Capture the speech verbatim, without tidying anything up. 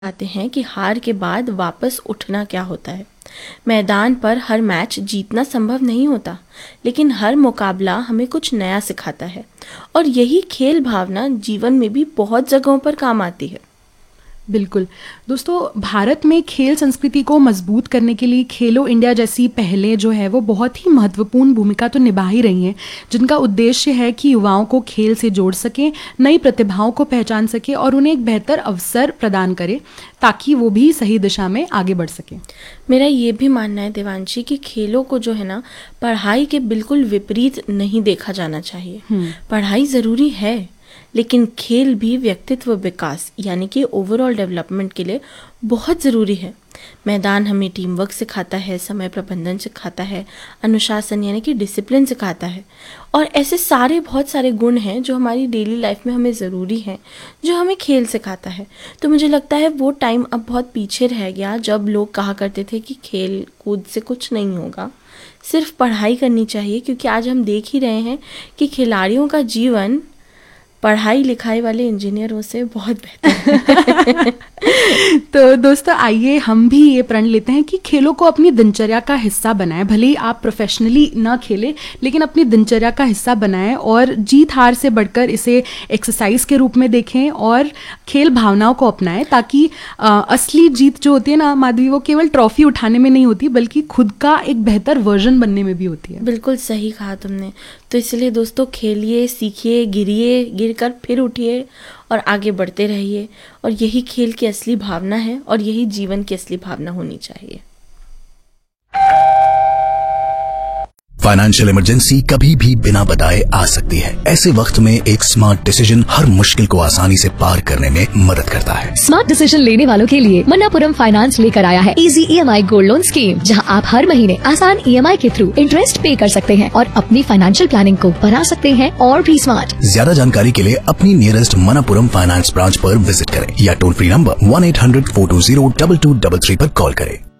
आते हैं कि हार के बाद वापस उठना क्या होता है। मैदान पर हर मैच जीतना संभव नहीं होता, लेकिन हर मुकाबला हमें कुछ नया सिखाता है और यही खेल भावना जीवन में भी बहुत जगहों पर काम आती है। बिल्कुल दोस्तों, भारत में खेल संस्कृति को मजबूत करने के लिए खेलो इंडिया जैसी पहलें जो है वो बहुत ही महत्वपूर्ण भूमिका तो निभा ही रही हैं, जिनका उद्देश्य है कि युवाओं को खेल से जोड़ सकें, नई प्रतिभाओं को पहचान सके और उन्हें एक बेहतर अवसर प्रदान करे ताकि वो भी सही दिशा में आगे बढ़ सकें। मेरा ये भी मानना है देवांशी कि खेलों को जो है ना पढ़ाई के बिल्कुल विपरीत नहीं देखा जाना चाहिए। पढ़ाई ज़रूरी है, लेकिन खेल भी व्यक्तित्व विकास यानी कि ओवरऑल डेवलपमेंट के लिए बहुत ज़रूरी है। मैदान हमें टीम वर्क सिखाता है, समय प्रबंधन सिखाता है, अनुशासन यानी कि डिसिप्लिन सिखाता है और ऐसे सारे बहुत सारे गुण हैं जो हमारी डेली लाइफ में हमें ज़रूरी हैं, जो हमें खेल सिखाता है। तो मुझे लगता है वो टाइम अब बहुत पीछे रह गया जब लोग कहा करते थे कि खेल कूद से कुछ नहीं होगा, सिर्फ पढ़ाई करनी चाहिए, क्योंकि आज हम देख ही रहे हैं कि खिलाड़ियों का जीवन पढ़ाई लिखाई वाले इंजीनियरों से बहुत बेहतर है। तो दोस्तों आइए हम भी ये प्रण लेते हैं कि खेलों को अपनी दिनचर्या का हिस्सा बनाएं। भले ही आप प्रोफेशनली ना खेलें, लेकिन अपनी दिनचर्या का हिस्सा बनाएं और जीत हार से बढ़कर इसे एक्सरसाइज के रूप में देखें और खेल भावनाओं को अपनाएं, ताकि आ, असली जीत जो होती है ना माधवी, वो केवल ट्रॉफी उठाने में नहीं होती बल्कि खुद का एक बेहतर वर्जन बनने में भी होती है। बिल्कुल सही कहा तुमने। तो इसलिए दोस्तों खेलिए, सीखिए, गिरिए, गिर कर फिर उठिए और आगे बढ़ते रहिए। और यही खेल की असली भावना है और यही जीवन की असली भावना होनी चाहिए। फाइनेंशियल इमरजेंसी कभी भी बिना बताए आ सकती है। ऐसे वक्त में एक स्मार्ट डिसीजन हर मुश्किल को आसानी से पार करने में मदद करता है। स्मार्ट डिसीजन लेने वालों के लिए मन्नापुरम फाइनेंस लेकर आया है easy EMI gold loan scheme, जहां आप हर महीने आसान ईएमआई के थ्रू इंटरेस्ट पे कर सकते हैं और अपनी फाइनेंशियल प्लानिंग को बना सकते हैं और भी स्मार्ट। ज्यादा जानकारी के लिए अपनी नियरेस्ट मन्नापुरम फाइनेंस ब्रांच पर विजिट करें या toll free number one eight hundred four to zero double two double three पर कॉल करें।